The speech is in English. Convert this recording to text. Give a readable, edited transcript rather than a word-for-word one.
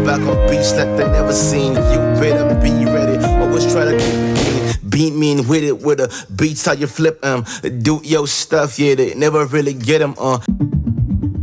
back on beats that they never seen. You better be ready. Always try to beat mean with it with a beats how you flip 'em. Do your stuff, yeah, they never really get 'em.